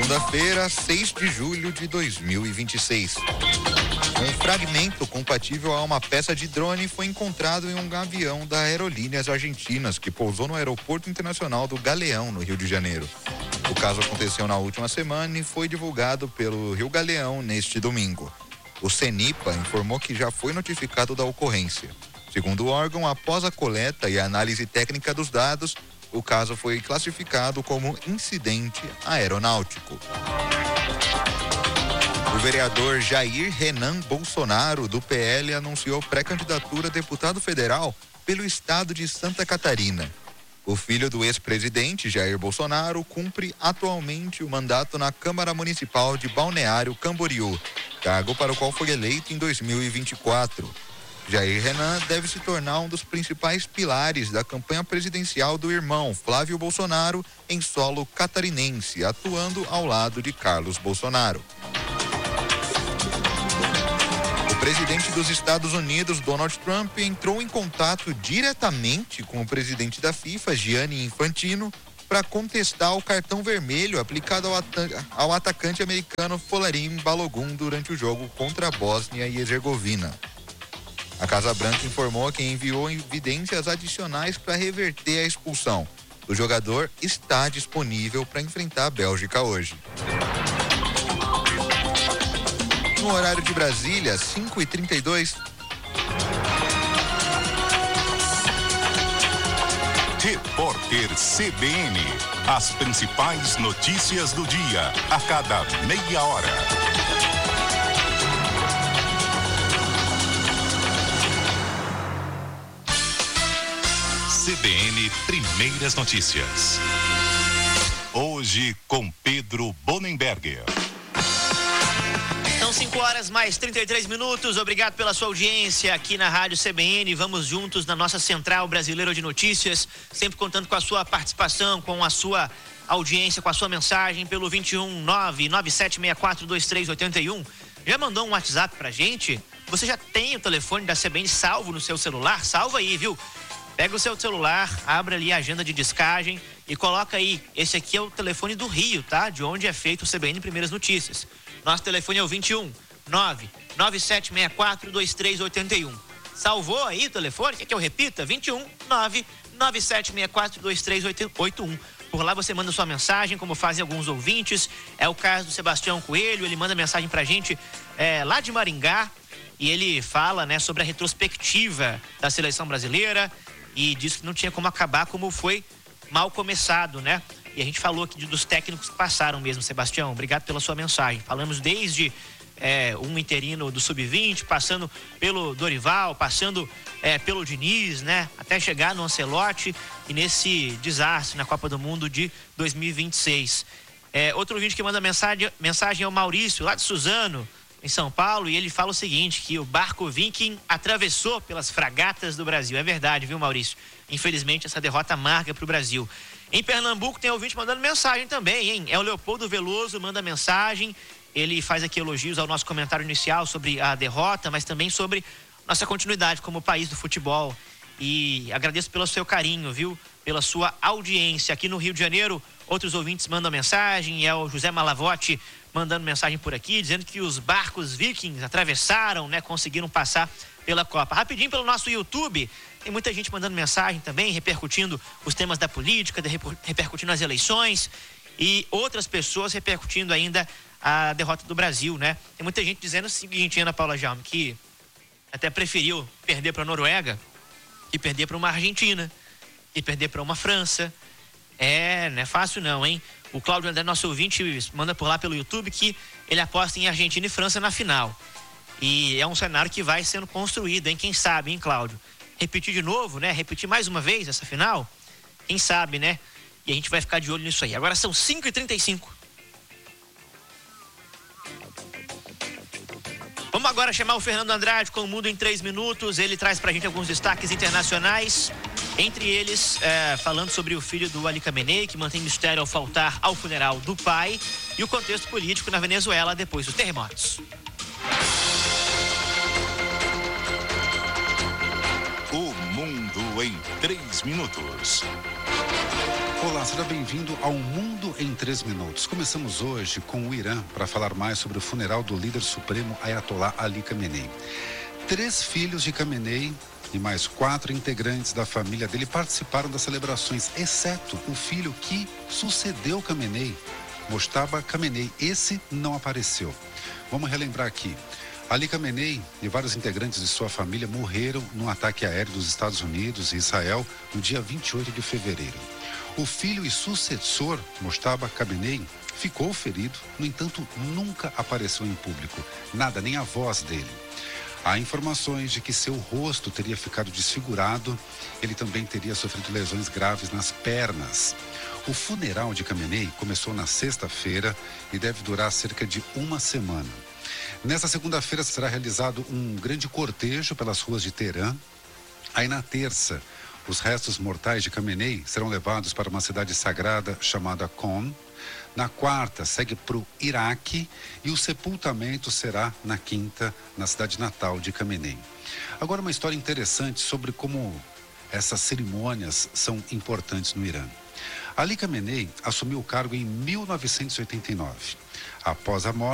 Segunda-feira, 6 de julho de 2026. Um fragmento compatível a uma peça de drone foi encontrado em um avião da Aerolíneas Argentinas, que pousou no Aeroporto Internacional do Galeão, no Rio de Janeiro. O caso aconteceu na última semana e foi divulgado pelo Rio Galeão neste domingo. O CENIPA informou que já foi notificado da ocorrência. Segundo o órgão, após a coleta e a análise técnica dos dados, o caso foi classificado como incidente aeronáutico. O vereador Jair Renan Bolsonaro, do PL, anunciou pré-candidatura a deputado federal pelo estado de Santa Catarina. O filho do ex-presidente, Jair Bolsonaro, cumpre atualmente o mandato na Câmara Municipal de Balneário Camboriú, cargo para o qual foi eleito em 2024. Jair Renan deve se tornar um dos principais pilares da campanha presidencial do irmão Flávio Bolsonaro em solo catarinense, atuando ao lado de Carlos Bolsonaro. O presidente dos Estados Unidos, Donald Trump, entrou em contato diretamente com o presidente da FIFA, Gianni Infantino, para contestar o cartão vermelho aplicado ao atacante americano Folarin Balogun durante o jogo contra a Bósnia e Herzegovina. A Casa Branca informou que enviou evidências adicionais para reverter a expulsão. O jogador está disponível para enfrentar a Bélgica hoje. No horário de Brasília, 5h32. Repórter CBN. As principais notícias do dia, a cada meia hora. CBN Primeiras Notícias. Hoje com Pedro Bonenberger. São 5h mais 33. Obrigado pela sua audiência aqui na Rádio CBN. Vamos juntos na nossa Central Brasileira de Notícias, sempre contando com a sua participação, com a sua audiência, com a sua mensagem pelo 21997642381. Já mandou um WhatsApp pra gente? Você já tem o telefone da CBN salvo no seu celular? Salva aí, viu? Pega o seu celular, abre ali a agenda de descagem e coloca aí. Esse aqui é o telefone do Rio, tá? De onde é feito o CBN Primeiras Notícias. Nosso telefone é o 21997642381. Salvou aí o telefone? Quer que eu repita? 21997642381. Por lá você manda sua mensagem, como fazem alguns ouvintes. É o caso do Sebastião Coelho, ele manda mensagem pra gente lá de Maringá. E ele fala, né, sobre a retrospectiva da seleção brasileira. E diz que não tinha como acabar como foi mal começado, né? E a gente falou aqui dos técnicos que passaram mesmo, Sebastião. Obrigado pela sua mensagem. Falamos desde um interino do Sub-20, passando pelo Dorival, passando pelo Diniz, né? Até chegar no Ancelotti e nesse desastre na Copa do Mundo de 2026. Outro ouvinte que manda mensagem é o Maurício, lá de Suzano, em São Paulo, e ele fala o seguinte, que o barco Viking atravessou pelas fragatas do Brasil. É verdade, viu, Maurício? Infelizmente, essa derrota amarga para o Brasil. Em Pernambuco tem ouvinte mandando mensagem também, hein? É o Leopoldo Veloso, manda mensagem. Ele faz aqui elogios ao nosso comentário inicial sobre a derrota, mas também sobre nossa continuidade como país do futebol. E agradeço pelo seu carinho, viu? Pela sua audiência. Aqui no Rio de Janeiro, outros ouvintes mandam mensagem. É o José Malavotti mandando mensagem por aqui, dizendo que os barcos Vikings atravessaram, né? Conseguiram passar pela Copa. Rapidinho pelo nosso YouTube, tem muita gente mandando mensagem também, repercutindo os temas da política, repercutindo as eleições e outras pessoas repercutindo ainda a derrota do Brasil, né? Tem muita gente dizendo o seguinte, Ana Paula Jaume, que até preferiu perder para a Noruega que perder para uma Argentina, que perder para uma França. Não é fácil não, hein? O Cláudio André, nosso ouvinte, manda por lá pelo YouTube que ele aposta em Argentina e França na final. E é um cenário que vai sendo construído, hein? Quem sabe, hein, Cláudio? Repetir de novo, né? Repetir mais uma vez essa final? Quem sabe, né? E a gente vai ficar de olho nisso aí. Agora são 5h35. Vamos agora chamar o Fernando Andrade com o Mundo em 3 minutos. Ele traz pra gente alguns destaques internacionais. Entre eles, falando sobre o filho do Ali Khamenei, que mantém mistério ao faltar ao funeral do pai, e o contexto político na Venezuela depois dos terremotos. O Mundo em 3 minutos. Olá, seja bem-vindo ao Mundo em 3 Minutos. Começamos hoje com o Irã para falar mais sobre o funeral do líder supremo Ayatollah Ali Khamenei. 3 filhos de Khamenei e mais 4 integrantes da família dele participaram das celebrações, exceto o filho que sucedeu Khamenei, Mojtaba Khamenei. Esse não apareceu. Vamos relembrar aqui. Ali Khamenei e vários integrantes de sua família morreram num ataque aéreo dos Estados Unidos e Israel no dia 28 de fevereiro. O filho e sucessor, Mojtaba Khamenei, ficou ferido, no entanto, nunca apareceu em público. Nada, nem a voz dele. Há informações de que seu rosto teria ficado desfigurado, ele também teria sofrido lesões graves nas pernas. O funeral de Khamenei começou na sexta-feira e deve durar cerca de 1 semana. Nesta segunda-feira será realizado um grande cortejo pelas ruas de Teherã. Aí na terça, os restos mortais de Khamenei serão levados para uma cidade sagrada chamada Qom. Na quarta, segue para o Iraque e o sepultamento será na quinta, na cidade natal de Khamenei. Agora, uma história interessante sobre como essas cerimônias são importantes no Irã. Ali Khamenei assumiu o cargo em 1989. Após a morte